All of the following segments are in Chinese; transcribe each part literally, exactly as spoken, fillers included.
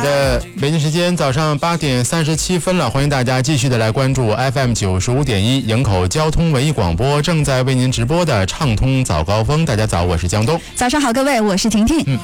的北京时间早上八点三十七分了，欢迎大家继续的来关注 F M 九十五点一营口交通文艺广播正在为您直播的畅通早高峰。大家早，我是江东。 早上好，各位，我是婷婷。嗯，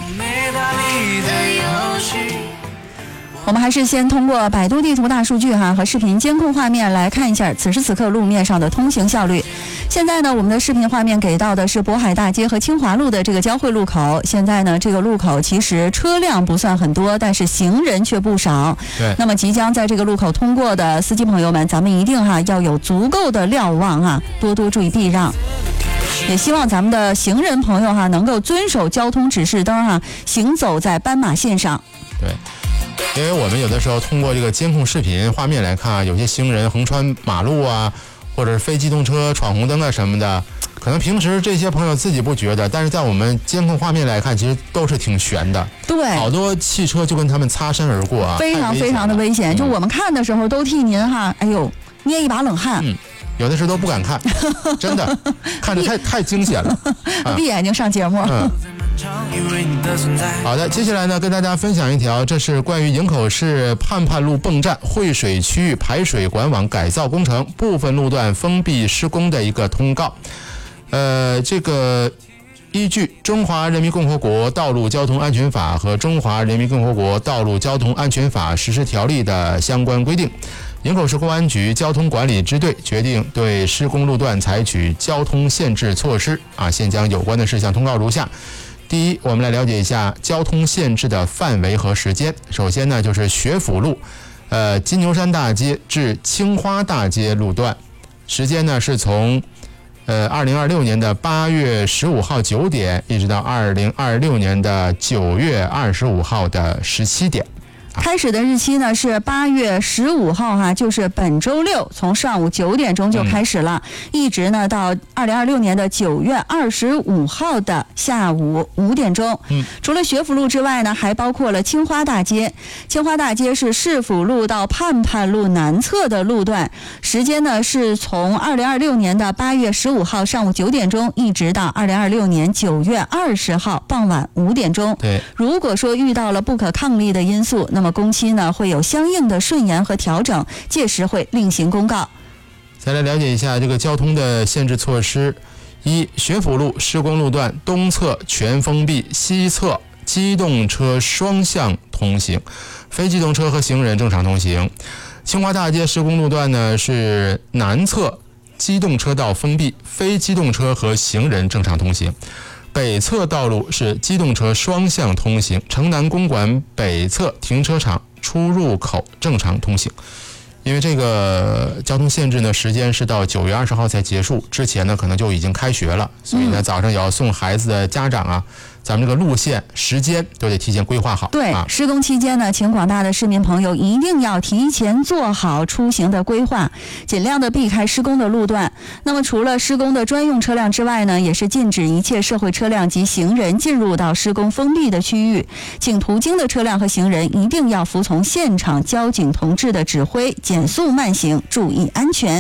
我们还是先通过百度地图大数据哈和视频监控画面来看一下此时此刻路面上的通行效率。现在呢，我们的视频画面给到的是渤海大街和清华路的这个交汇路口。现在呢，这个路口其实车辆不算很多，但是行人却不少。 对。 那么即将在这个路口通过的司机朋友们，咱们一定哈要有足够的瞭望哈，多多注意避让。也希望咱们的行人朋友哈能够遵守交通指示灯哈，行走在斑马线上。 对。因为我们有的时候通过这个监控视频画面来看啊，有些行人横穿马路啊，或者是非机动车闯红灯啊什么的，可能平时这些朋友自己不觉得，但是在我们监控画面来看，其实都是挺悬的。 对， 好多汽车就跟他们擦身而过啊， 非常非常的危险。就我们看的时候，都替您哈，哎呦，捏一把冷汗。 嗯，有的时候都不敢看，真的看着太太惊险了， 闭眼睛上节目。 嗯。好的，接下来呢，跟大家分享一条，这是关于营口市盼盼路泵站汇水区域排水管网改造工程部分路段封闭施工的一个通告。呃，这个依据《中华人民共和国道路交通安全法》和《中华人民共和国道路交通安全法实施条例》的相关规定，营口市公安局交通管理支队决定对施工路段采取交通限制措施啊，现将有关的事项通告如下。第一，我们来了解一下交通限制的范围和时间。首先呢，就是学府路，呃，金牛山大街至青花大街路段，时间呢是从呃二零二六年的八月十五号九点，一直到二零二六年的九月二十五号的十七点。 开始的日期呢是八月十五号哈，就是本周六，从上午九点钟就开始了，嗯、一直呢到二零二六年的九月二十五号的下午五点钟。嗯，除了学府路之外呢，还包括了青花大街。青花大街是市府路到盼盼路南侧的路段，时间呢是从二零二六年的八月十五号上午九点钟，一直到二零二六年九月二十号傍晚五点钟。 对， 如果说遇到了不可抗力的因素，那么工期呢会有相应的顺延和调整，届时会另行公告。 再来了解一下这个交通的限制措施。一、学府路施工路段东侧全封闭，西侧机动车双向通行，非机动车和行人正常通行。青花大街施工路段呢是南侧机动车道封闭，非机动车和行人正常通行。北侧道路是机动车双向通行，城南公馆北侧停车场出入口正常通行。因为这个交通限制呢，时间是到九月二十号才结束，之前呢可能就已经开学了，所以呢早上也要送孩子的家长啊，咱们这个路线时间都得提前规划好。 对，啊、施工期间呢，请广大的市民朋友一定要提前做好出行的规划，尽量的避开施工的路段。那么除了施工的专用车辆之外呢，也是禁止一切社会车辆及行人进入到施工封闭的区域。请途经的车辆和行人一定要服从现场交警同志的指挥，减速慢行，注意安全。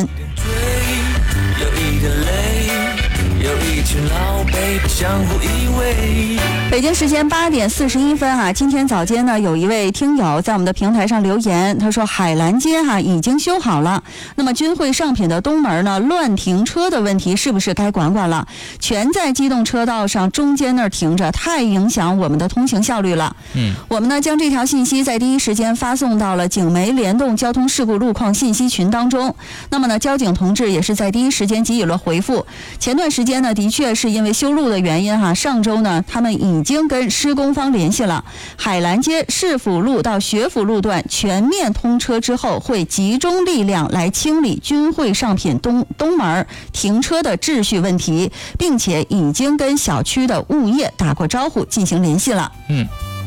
北京时间八点四十一分啊，今天早间呢，有一位听友在我们的平台上留言，他说海澜街哈、啊、已经修好了，那么君汇上品的东门呢乱停车的问题是不是该管管了？全在机动车道上中间那儿停着，太影响我们的通行效率了。嗯，我们呢将这条信息在第一时间发送到了警媒联动交通事故路况信息群当中。那么呢，交警同志也是在第一时间给予了回复。前段时间呢，的确是因为修路的原因哈，上周呢他们已经跟施工方联系了，海澜街市府路到学府路段全面通车之后，会集中力量来清理君汇上品东东门停车的秩序问题，并且已经跟小区的物业打过招呼进行联系了。嗯。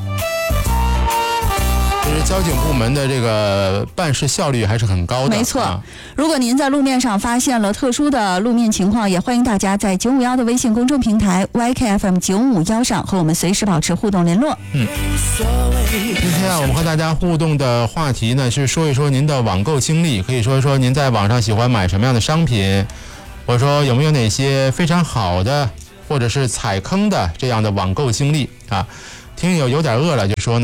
其实交警部门的这个办事效率还是很高的。 没错、啊、如果您在路面上发现了特殊的路面情况，也欢迎大家在九五一的微信公众平台 Y K F M 九五一上和我们随时保持互动联络。 嗯，今天啊，我们和大家互动的话题呢是说一说您的网购经历，可以说一说您在网上喜欢买什么样的商品，或者说有没有哪些非常好的或者是踩坑的这样的网购经历啊。听友有点饿了就说呢，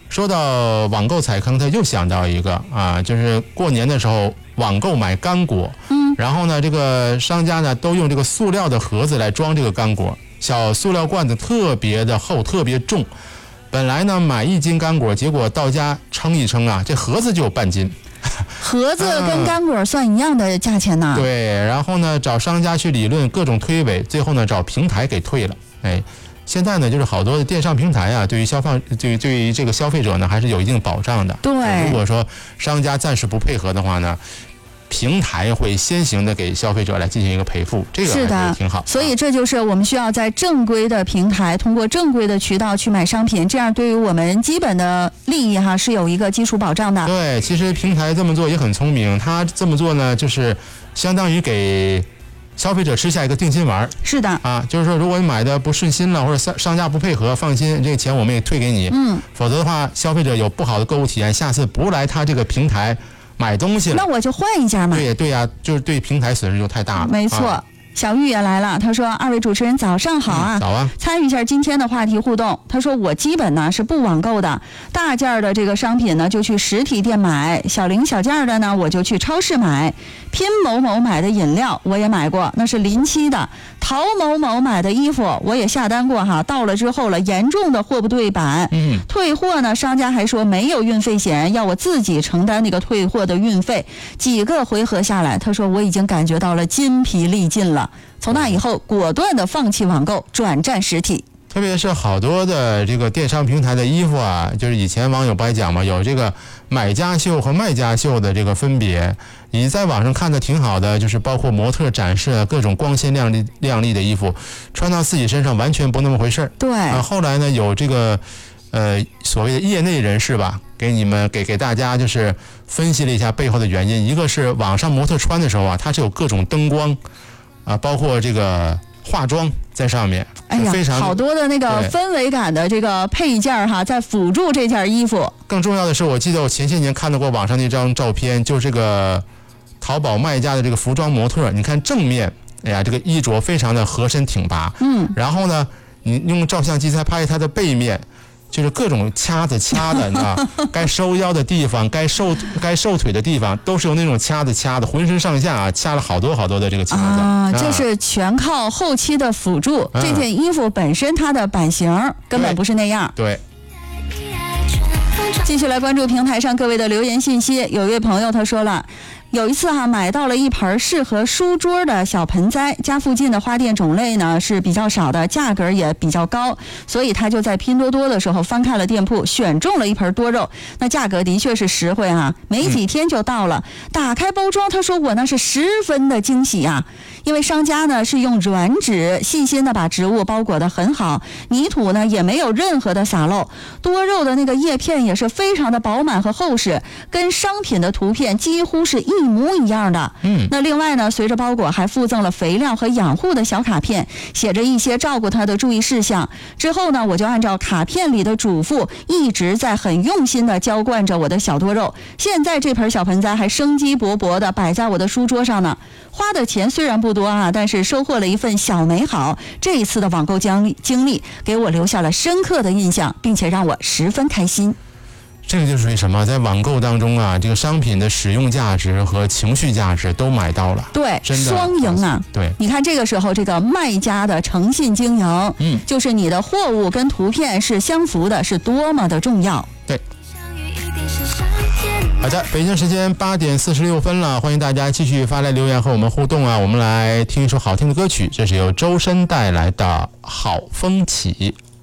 说到网购踩坑，他又想到一个啊，就是过年的时候网购买干果， 嗯， 然后呢，这个商家呢都用这个塑料的盒子来装这个干果，小塑料罐子特别的厚，特别重。本来呢买一斤干果，结果到家称一称啊，这盒子就有半斤。 盒子跟干果算一样的价钱呢、 嗯？对，然后呢找商家去理论，各种推诿，最后呢找平台给退了。哎，现在呢就是好多的电商平台啊，对于消费对于对于这个消费者呢还是有一定保障的。 对， 如果说商家暂时不配合的话呢，平台会先行的给消费者来进行一个赔付，这个还是挺好。 所以这就是我们需要在正规的平台，通过正规的渠道去买商品，这样对于我们基本的利益哈是有一个基础保障的。 对，其实平台这么做也很聪明，他这么做呢，就是相当于给消费者吃下一个定心丸。 是的啊，就是说如果你买的不顺心了，或者商商家不配合，放心，这个钱我们也退给你。 嗯， 否则的话，消费者有不好的购物体验，下次不来他这个平台买东西了， 那我就换一家嘛。 对对呀、啊，就是对平台损失就太大了。 没错。 啊， 小玉也来了，他说：“二位主持人早上好啊！ 嗯、早啊！ 参与一下今天的话题互动。他说我基本呢是不网购的，大件的这个商品呢就去实体店买，小零小件的呢我就去超市买。拼某某买的饮料我也买过，那是临期的。陶某某买的衣服我也下单过哈，到了之后了严重的货不对版， 嗯， 退货呢商家还说没有运费险，要我自己承担那个退货的运费。几个回合下来，他说我已经感觉到了筋疲力尽了。”从那以后，果断的放弃网购，转战实体。 特别是好多的这个电商平台的衣服啊，就是以前网友不爱讲嘛，有这个买家秀和卖家秀的这个分别。你在网上看的挺好的，就是包括模特展示各种光鲜亮丽亮丽的衣服，穿到自己身上完全不那么回事儿。 对啊，后来呢，有这个呃所谓的业内人士吧，给你们给给大家就是分析了一下背后的原因。一个是网上模特穿的时候啊，它是有各种灯光。啊，包括这个化妆在上面， 哎呀， 非常好多的那个氛围感的这个配件哈，在辅助这件衣服。 更重要的是，我记得我前些年看到过网上那张照片，就是这个淘宝卖家的这个服装模特，你看正面，哎呀，这个衣着非常的合身挺拔， 嗯， 然后呢，你用照相机再拍它的背面。就是各种掐子掐的，你知道，该收腰的地方，该瘦该瘦腿的地方，都是用那种掐子掐的，浑身上下啊掐了好多好多的这个掐子啊，这是全靠后期的辅助。啊、这件衣服本身它的版型根本不是那样。 对。 继续来关注平台上各位的留言信息，有一位朋友他说了。有一次哈、啊，买到了一盆适合书桌的小盆栽，家附近的花店种类呢是比较少的，价格也比较高，所以他就在拼多多的时候翻看了店铺，选中了一盆多肉，那价格的确是实惠哈、啊，没几天就到了。嗯、打开包装，他说我那是十分的惊喜啊，因为商家呢是用软纸细心的把植物包裹得很好，泥土呢也没有任何的洒漏，多肉的那个叶片也是非常的饱满和厚实，跟商品的图片几乎是一一模一样的。 嗯， 那另外呢，随着包裹还附赠了肥料和养护的小卡片，写着一些照顾它的注意事项。之后呢，我就按照卡片里的嘱咐，一直在很用心的浇灌着我的小多肉。现在这盆小盆栽还生机勃勃的摆在我的书桌上呢。花的钱虽然不多啊，但是收获了一份小美好。这一次的网购经历经历给我留下了深刻的印象，并且让我十分开心。 这个就属于什么？在网购当中啊，这个商品的使用价值和情绪价值都买到了， 对， 真的双赢啊！ 对， 你看这个时候，这个卖家的诚信经营， 嗯， 就是你的货物跟图片是相符的，是多么的重要。 对。好的，北京时间八点四十六分了，欢迎大家继续发来留言和我们互动啊！我们来听一首好听的歌曲，这是由周深带来的《好风起》。